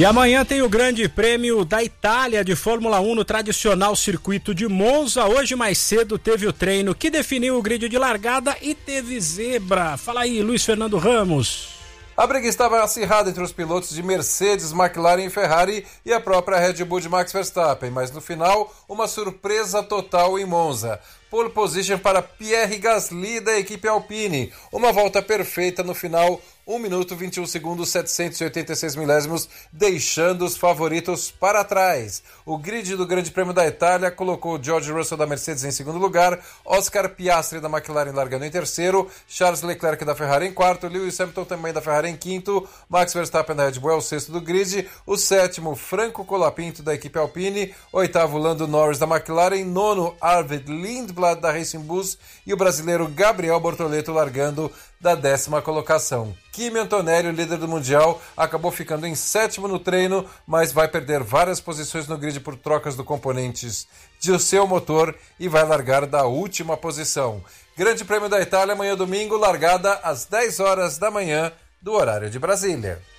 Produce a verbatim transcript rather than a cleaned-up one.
E amanhã tem o Grande Prêmio da Itália de Fórmula um no tradicional circuito de Monza. Hoje mais cedo teve o treino que definiu o grid de largada e teve zebra. Fala aí, Luiz Fernando Ramos. A briga estava acirrada entre os pilotos de Mercedes, McLaren e Ferrari e a própria Red Bull de Max Verstappen, mas no final, uma surpresa total em Monza. Pole position para Pierre Gasly da equipe Alpine. Uma volta perfeita no final, um minuto, vinte e um segundos, setecentos e oitenta e seis milésimos, deixando os favoritos para trás. O grid do Grande Prêmio da Itália colocou George Russell da Mercedes em segundo lugar, Oscar Piastri da McLaren largando em terceiro, Charles Leclerc da Ferrari em quarto, Lewis Hamilton também da Ferrari em quinto, Max Verstappen da Red Bull é o sexto do grid, o sétimo, Franco Colapinto da equipe Alpine, oitavo, Lando Norris da McLaren, nono, Arvid Lindblad da Racing Bulls e o brasileiro Gabriel Bortoleto largando da décima colocação. Kimi Antonelli, o líder do Mundial, acabou ficando em sétimo no treino, mas vai perder várias posições no grid por trocas de componentes de seu motor e vai largar da última posição. Grande Prêmio da Itália, amanhã domingo, largada às dez horas da manhã do horário de Brasília.